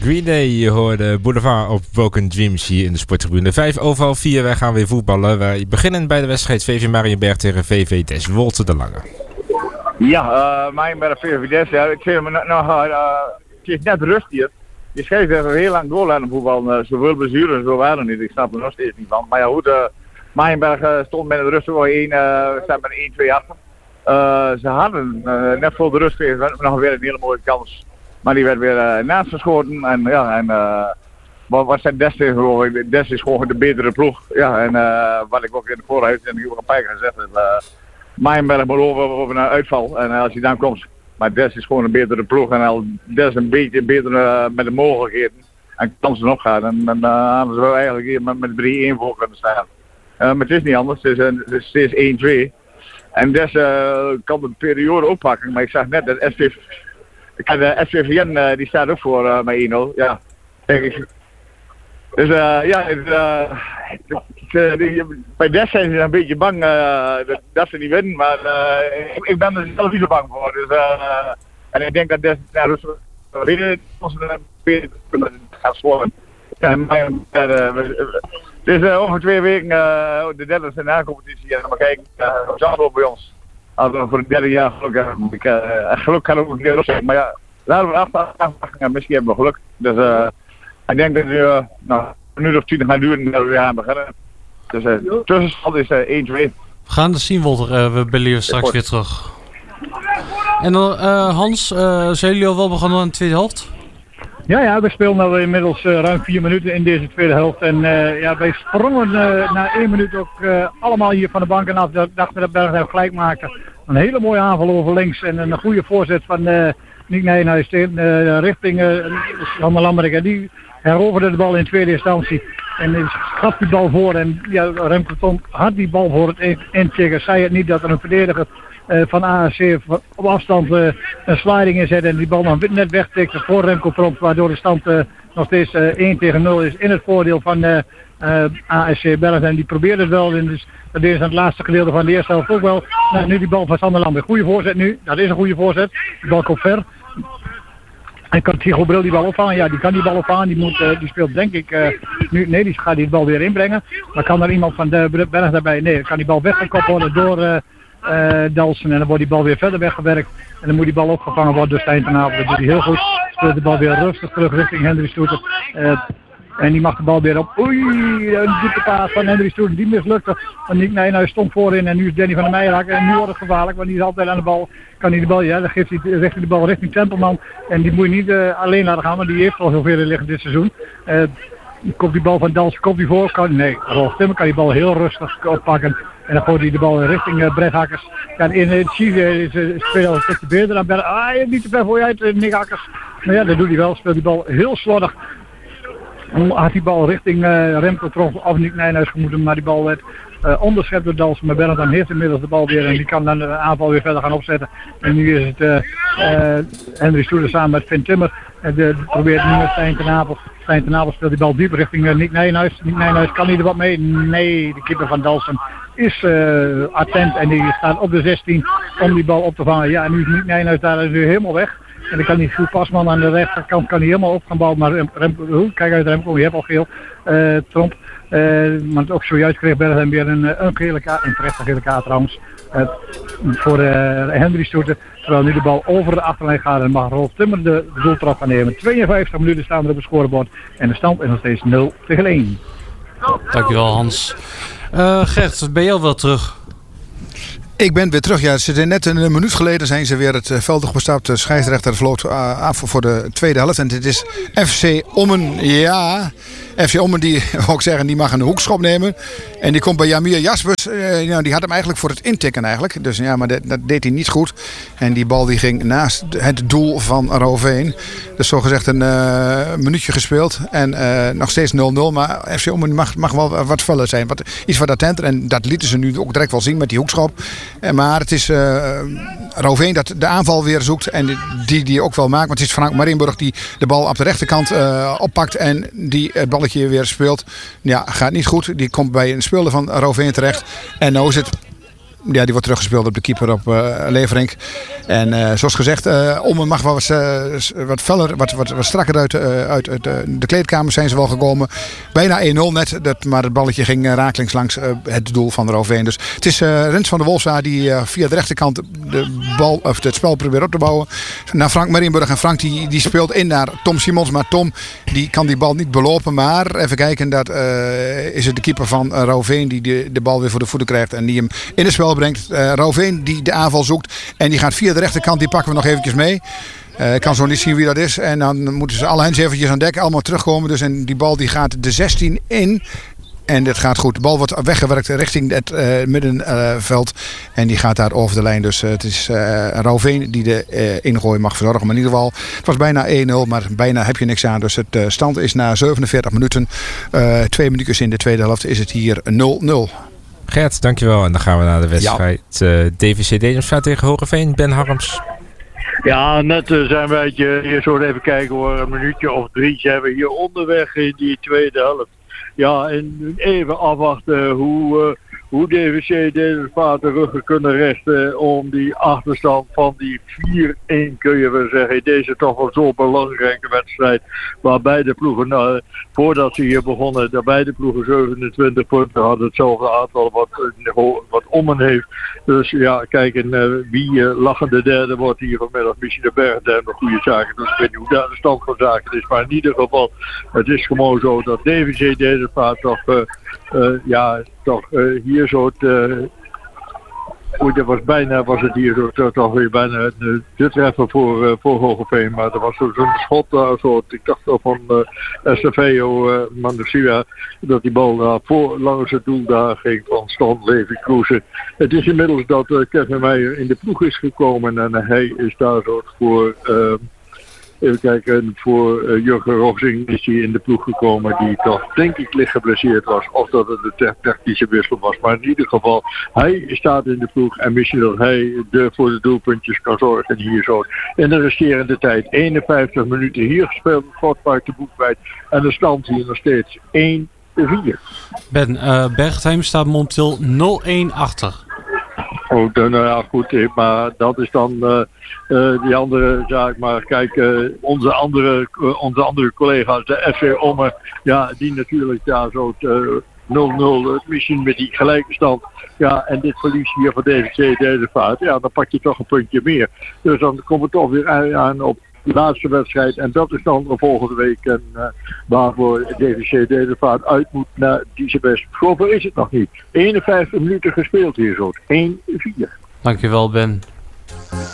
Green Day, je hoorde Boulevard op Broken Dreams hier in de sporttribune. 5/4, wij gaan weer voetballen. Wij beginnen bij de wedstrijd VV Mariënberg tegen VV Des Wolte de Lange. Ja, Mariënberg VV Des, ja, ik vind hem nog, het is net rust hier. Je schrijft even heel lang door aan de voetbal, zoveel blessures en zo waren er niet. Ik snap er nog steeds niet van. Maar ja goed, Mariënberg stond met de rust voor 1, staat met 1-2 achter. Ze hadden net voor de rust gegeven, nog weer een hele mooie kans. Maar die werd weer naast geschoten en ja, wat zijn Des tegen? Des is gewoon de betere ploeg. Ja, en wat ik ook in de vorige uitzending ook een paar keer gezegd heb, Mariënberg moet over een uitval en als hij dan komt. Maar Des is gewoon een betere ploeg en als Des een beetje beter met de mogelijkheden en kansen opgaat, dan hadden ze wel eigenlijk hier met 3-1 voor kunnen staan. Maar het is niet anders, het is steeds 1-2. En Des kan de periode oppakken, maar ik zag net dat de SVVN die staat ook voor met 1-0. Ja, denk ik. Dus bij Des zijn ze een beetje bang dat ze niet winnen, maar ik ben er zelf niet zo bang voor. Dus, en ik denk dat Des gaat scoren. Dus over 2 weken de derde scenario-competitie en dan maar kijken hoe het afloopt bij ons. Als we voor het derde jaar geluk hebben. Geluk kan ook een keer op zijn, maar ja, laten we afwachten en misschien hebben we geluk. Dus ik denk dat we een minuut of 20 gaan duren dat we weer gaan beginnen. Dus tussenstand is 1-2. We gaan het zien, Walter. We bellen je straks weer terug. En dan Hans, zijn jullie al wel begonnen aan de tweede helft? Ja, we spelen nu inmiddels ruim 4 minuten in deze tweede helft. En wij sprongen na 1 minuut ook allemaal hier van de banken af. Dachten dat Bergheim gelijk maakte. Een hele mooie aanval over links en een goede voorzet van Nick Nijenhuis richting Sander Lamberik. En die heroverde de bal in tweede instantie. En gaf die bal voor en ja, Remco Tom had die bal voor het intikken. Zei het niet dat er een verdediger van ASC op afstand een sliding inzet en die bal nog net wegtikte voor Remco Prompt, waardoor de stand nog steeds 1-0 is in het voordeel van ASC Bergen. En die probeerde het wel, dus dat is aan het laatste gedeelte van de eerste helft ook wel. Nou, nu die bal van Sander Lamberik. Goede voorzet nu, dat is een goede voorzet. De bal komt ver. En kan Tigo Bril die bal opvangen? Ja, die kan die bal opvangen. Die speelt denk ik nu. Nee, die gaat die bal weer inbrengen. Maar kan er iemand van de Berg daarbij? Nee, dan kan die bal weggekopt worden door Dalsen. En dan wordt die bal weer verder weggewerkt. En dan moet die bal opgevangen worden door Stijn ten Apel. Dat doet hij heel goed. Speelt de bal weer rustig terug richting Hendrik Stoeter. En die mag de bal weer op. Oei, een diepe paas van Hendrik Stoeter. Die mislukte. Want Nick Nijenhuis stond voorin. En nu is Danny van der Meijeraak. En nu wordt het gevaarlijk. Want die is altijd aan de bal. Kan hij de bal, ja, dan geeft hij de bal richting Tempelman. En die moet je niet alleen laten gaan. Want die heeft al zoveel liggen dit seizoen. Komt die bal van Dalsen, komt die voor? Nee, Rolf Timmer kan die bal heel rustig oppakken. En dan gooit hij de bal richting Brett Hakkers. Ja, in het Chile speelt een stukje beter dan Berg. Niet te ver voor je uit, Nick Hakkers. Maar ja, dat doet hij wel. Speelt die bal heel slordig. Had die bal richting Remco Trof of Nick Nijenhuis gemoeten, maar die bal werd onderschept door Dalsen. Maar Bernd heeft inmiddels de bal weer en die kan dan de aanval weer verder gaan opzetten. En nu is het Hendrik Stoeler samen met Finn Timmer. Probeert nu met Stijn ten Apel. Stijn ten Apel speelt die bal diep richting Nick Nijenhuis. Nick Nijenhuis kan niet er wat mee. Nee, de keeper van Dalsen is attent en die staat op de 16 om die bal op te vangen. Ja, en nu is Nick Nijenhuis daar nu helemaal weg. En dan kan die Sjoerd Pasman aan de rechterkant kan hij helemaal op gaan bouwen. Maar kijk uit Remco, je hebt al geel. Tromp. Want ook zojuist kreeg Bergheim weer een gele kaart. Een terechte gele kaart trouwens. Voor Hendrik Stoeter. Terwijl nu de bal over de achterlijn gaat en mag Rolf Timmer de doeltrap gaan nemen. 52 minuten staan er op het scorebord. En de stand is nog steeds 0-1. Dankjewel Hans. Gert, ben je al wel terug? Ik ben weer terug. Ja, net een minuut geleden zijn ze weer het veld opgestapt. De scheidsrechter vloot af voor de tweede helft. En dit is FC Ommen. Ja, FC Ommen die, wou ik zeggen, die mag een hoekschop nemen. En die komt bij Jamir Jaspers. Die had hem eigenlijk voor het intikken eigenlijk. Dus ja, maar dat deed hij niet goed. En die bal die ging naast het doel van Rouveen. Dus zogezegd een minuutje gespeeld. En nog steeds 0-0. Maar FC Ommen mag wel wat vuller zijn. Iets wat attenter. En dat lieten ze nu ook direct wel zien met die hoekschop. Maar het is Rouveen dat de aanval weer zoekt. En die ook wel maakt. Want het is Frank Marienburg die de bal op de rechterkant oppakt. En die het balletje weer speelt. Ja, gaat niet goed. Die komt bij een speler van Rouveen terecht. En nou is het die wordt teruggespeeld op de keeper op Leverink. En zoals gezegd, Ommen mag wel wat feller, wat strakker uit de kleedkamer zijn ze wel gekomen. Bijna 1-0 net, maar het balletje ging rakelings langs het doel van Rouveen. Dus het is Rens van der Wolfsa die via de rechterkant het spel probeert op te bouwen. Naar Frank Marienburg. En Frank die speelt in naar Tom Simons. Maar Tom die kan die bal niet belopen. Maar even kijken, dat is het de keeper van Rouveen die de bal weer voor de voeten krijgt. En die hem in het spel brengt. Rouveen die de aanval zoekt. En die gaat via de rechterkant. Die pakken we nog eventjes mee. Ik kan zo niet zien wie dat is. En dan moeten ze alle hens eventjes aan dek. Allemaal terugkomen. Dus en die bal die gaat de 16 in. En dit gaat goed. De bal wordt weggewerkt richting het middenveld. En die gaat daar over de lijn. Dus het is Rouveen die de ingooi mag verzorgen. Maar in ieder geval, het was bijna 1-0. Maar bijna heb je niks aan. Dus het stand is na 47 minuten. 2 minuutjes in de tweede helft is het hier 0-0. Gert, dankjewel. En dan gaan we naar de wedstrijd. DVC Dedemstra tegen Hoogeveen. Ben Harms. Ja, net zijn wij hier zo even kijken hoor. Een minuutje of 3 zijn we hier onderweg in die tweede helft. Ja, en even afwachten hoe DVC Dedemstra de ruggen kunnen rechten om die achterstand van die 4-1 kun je wel zeggen. Deze toch wel zo belangrijke wedstrijd waar beide ploegen, voordat ze hier begonnen, dat beide ploegen 27 punten hadden. Hetzelfde aantal wat Ommen heeft. Dus ja, kijk, en wie lachende derde wordt hier vanmiddag. Misschien de Bergdem nog goede zaken. Dus ik weet niet hoe daar de stand van zaken is. Maar in ieder geval, het is gewoon zo dat DVC Dedemstra toch hier zo was het hier toch weer bijna de treffer voor Hoogeveen. Maar er was zo'n schot daar, ik dacht van Estefeo Mandasiwa, dat die bal daar langs het doel daar ging van Stan Leverkusen. Het is inmiddels dat Kevin Meijer in de ploeg is gekomen en hij is daar zo voor... Even kijken, voor Jurgen Rogsing is hij in de ploeg gekomen die toch denk ik licht geblesseerd was. Of dat het een tactische wissel was. Maar in ieder geval, hij staat in de ploeg en misschien dat hij voor de doelpuntjes kan zorgen hier zo. In de resterende tijd 51 minuten hier gespeeld, Godpark de Boekwijd. En de stand hier nog steeds 1-4. Ben, Bergheim staat momenteel 0-1 achter. Oh, nou ja, goed, maar dat is dan die andere zaak. Maar kijk, onze andere collega's, de FC Ommen, ja, die natuurlijk daar zo 0-0, misschien met die gelijke stand. Ja, en dit verlies hier van DVC Dedemstra, ja, dan pak je toch een puntje meer. Dus dan komen we toch weer aan op de laatste wedstrijd. En dat is dan de volgende week. En waarvoor DVC Dedemstra uit moet naar Diesebest. Zover is het nog niet. 51 minuten gespeeld hier zo. 1-4. Dankjewel, Ben.